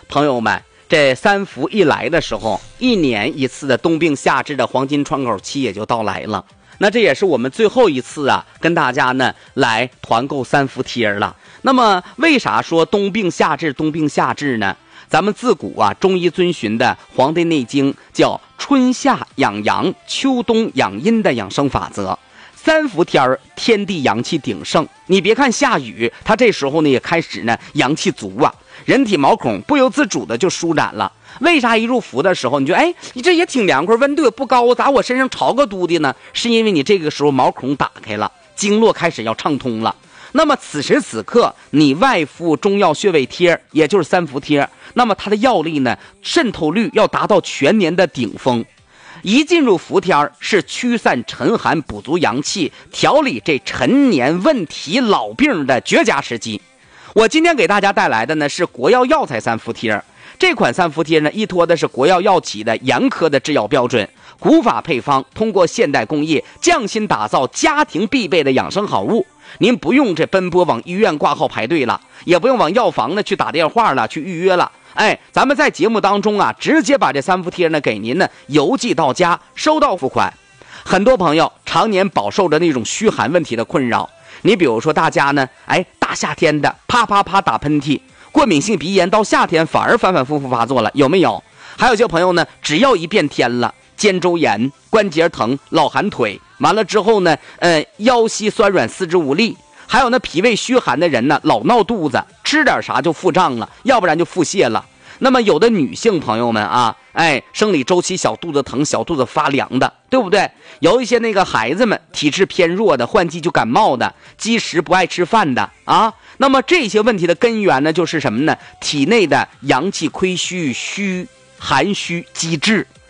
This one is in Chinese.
朋友们，这三伏一来的时候，1年1次的冬病夏治的黄金窗口期也就到来了。那这也是我们最后一次啊，跟大家呢来团购三伏贴了。那么为啥说冬病夏治呢？咱们自古啊，中医遵循的《黄帝内经》叫春夏养阳、秋冬养阴的养生法则。三伏天儿，天地阳气鼎盛，你别看下雨，它这时候呢也开始呢阳气足啊，人体毛孔不由自主的就舒展了。为啥一入伏的时候你觉得你这也挺凉快，温度也不高，咋我身上潮个嘟的呢？是因为你这个时候毛孔打开了，经络开始要畅通了。那么此时此刻你外敷中药穴位贴，也就是三伏贴，那么它的药力呢渗透率要达到全年的顶峰。一进入伏天是驱散沉寒、补足阳气、调理这陈年问题老病的绝佳时机。我今天给大家带来的呢是国药药材三伏贴。这款三伏贴呢依托的是国药药企的严苛的制药标准，古法配方，通过现代工业匠心打造家庭必备的养生好物。您不用这奔波往医院挂号排队了，也不用往药房呢去打电话了去预约了。咱们在节目当中啊，直接把这三伏贴呢给您呢邮寄到家，收到付款。很多朋友常年饱受着那种虚寒问题的困扰，你比如说大家呢，大夏天的啪啪啪打喷嚏，过敏性鼻炎到夏天反而反反复复发作了，有没有？还有些朋友呢，只要一变天了，肩周炎、关节疼、老寒腿，完了之后呢，腰膝酸软、四肢无力。还有那脾胃虚寒的人呢，老闹肚子，吃点啥就腹胀了，要不然就腹泻了。那么有的女性朋友们啊，生理周期小肚子疼、小肚子发凉的，对不对？有一些那个孩子们体质偏弱的，换季就感冒的，积食不爱吃饭的啊。那么这些问题的根源呢，就是什么呢？体内的阳气亏虚、寒虚积滞。